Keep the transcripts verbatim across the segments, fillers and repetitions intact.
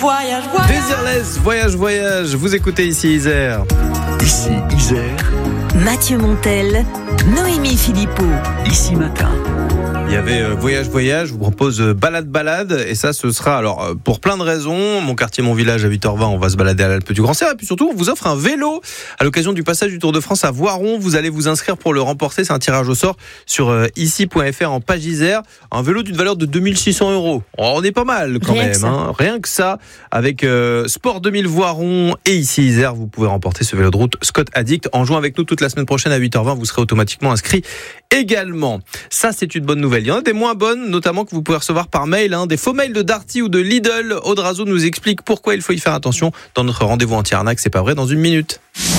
Voyage, voyage. Désirless, voyage, voyage. Vous écoutez ici Isère. Ici Isère. Mathieu Montel, Noémie Philippot. Ici Matin. Il y avait euh, Voyage Voyage, je vous propose euh, Balade Balade, et ça ce sera alors euh, pour plein de raisons. Mon quartier, mon village à huit heures vingt, on va se balader à l'Alpe du Grand Cerf, et puis surtout on vous offre un vélo à l'occasion du passage du Tour de France à Voiron. Vous allez vous inscrire pour le remporter, c'est un tirage au sort sur euh, ici point f r en page Isère. Un vélo d'une valeur de deux mille six cents euros. Oh, on est pas mal quand Rien même, que hein. Rien que ça, avec euh, Sport deux mille Voiron et ici Isère, vous pouvez remporter ce vélo de route Scott Addict. En jouant avec nous toute la semaine prochaine à huit heures vingt, vous serez automatiquement inscrit également. Ça, c'est une bonne nouvelle. Il y en a des moins bonnes, notamment que vous pouvez recevoir par mail, hein, des faux mails de Darty ou de Lidl. Audrazo nous explique pourquoi il faut y faire attention dans notre rendez-vous anti-arnaque. C'est pas vrai, dans une minute.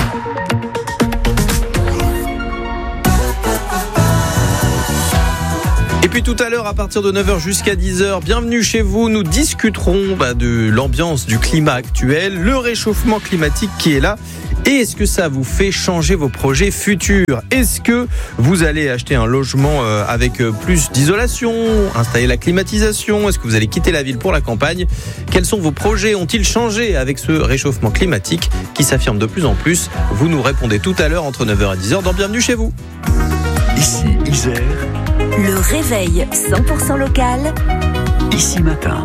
Et puis tout à l'heure, à partir de neuf heures jusqu'à dix heures, bienvenue chez vous. Nous discuterons bah, de l'ambiance, du climat actuel, le réchauffement climatique qui est là. Et est-ce que ça vous fait changer vos projets futurs ? Est-ce que vous allez acheter un logement avec plus d'isolation, installer la climatisation ? Est-ce que vous allez quitter la ville pour la campagne ? Quels sont vos projets ? Ont-ils changé avec ce réchauffement climatique qui s'affirme de plus en plus ? Vous nous répondez tout à l'heure entre neuf heures et dix heures dans Bienvenue chez vous. Ici Isère. Le réveil cent pour cent local. Ici Matin.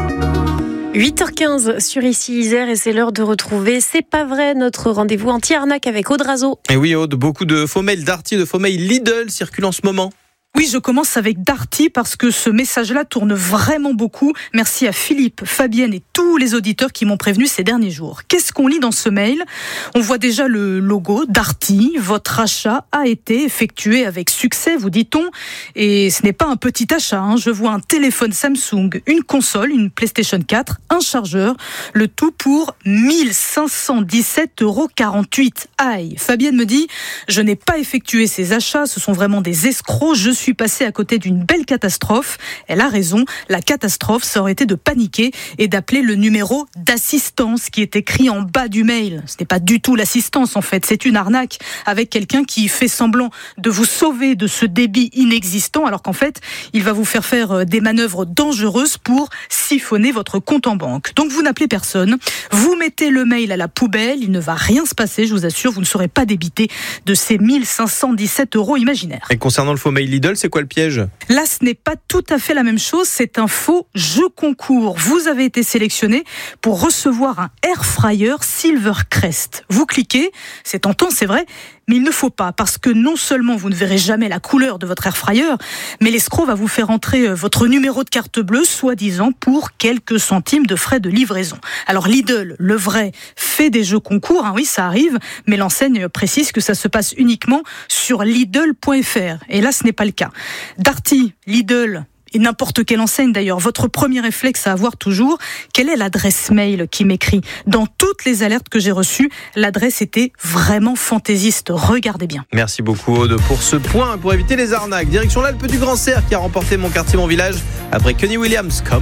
huit heures quinze sur Ici Isère et c'est l'heure de retrouver C'est pas vrai, notre rendez-vous anti-arnaque avec Audrazo. Et oui Aude, beaucoup de faux mails Darty, de faux mails Lidl circulent en ce moment. Oui, je commence avec Darty parce que ce message-là tourne vraiment beaucoup. Merci à Philippe, Fabienne et tous les auditeurs qui m'ont prévenu ces derniers jours. Qu'est-ce qu'on lit dans ce mail ? On voit déjà le logo Darty. Votre achat a été effectué avec succès, vous dit-on. Et ce n'est pas un petit achat, hein. Je vois un téléphone Samsung, une console, une PlayStation quatre, un chargeur. Le tout pour mille cinq cent dix-sept euros quarante-huit. Aïe. Fabienne me dit, je n'ai pas effectué ces achats. Ce sont vraiment des escrocs. Je suis Je suis passée à côté d'une belle catastrophe. Elle a raison. La catastrophe, ça aurait été de paniquer et d'appeler le numéro d'assistance qui est écrit en bas du mail. Ce n'est pas du tout l'assistance, en fait. C'est une arnaque avec quelqu'un qui fait semblant de vous sauver de ce débit inexistant, alors qu'en fait, il va vous faire faire des manœuvres dangereuses pour siphonner votre compte en banque. Donc, vous n'appelez personne. Vous mettez le mail à la poubelle. Il ne va rien se passer, je vous assure. Vous ne serez pas débité de ces mille cinq cent dix-sept euros imaginaires. Et concernant le faux mail Lidl, c'est quoi le piège ? Là, ce n'est pas tout à fait la même chose. C'est un faux jeu concours. Vous avez été sélectionné pour recevoir un air fryer Silvercrest. Vous cliquez, c'est tentant, c'est vrai, mais il ne faut pas, parce que non seulement vous ne verrez jamais la couleur de votre air fryer, mais l'escroc va vous faire entrer votre numéro de carte bleue, soi-disant pour quelques centimes de frais de livraison. Alors Lidl, le vrai, fait des jeux concours, hein, oui, ça arrive, mais l'enseigne précise que ça se passe uniquement sur Lidl point f r. Et là, ce n'est pas le cas. Darty, Lidl et n'importe quelle enseigne d'ailleurs, votre premier réflexe à avoir toujours, quelle est l'adresse mail qui m'écrit ? Dans toutes les alertes que j'ai reçues, l'adresse était vraiment fantaisiste. Regardez bien. Merci beaucoup Aude pour ce point, pour éviter les arnaques. Direction l'Alpe du Grand Cerf qui a remporté Mon quartier, mon village après Kenny Williams. Comme